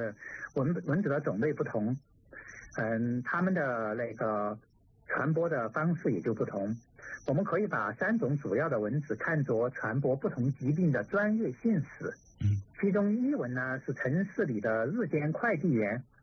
蚊子的种类不同，它们的那个传播的方式也就不同。我们可以把3种主要的蚊子看作传播不同疾病的专业性史。其中一蚊呢是城市里的日间快递员，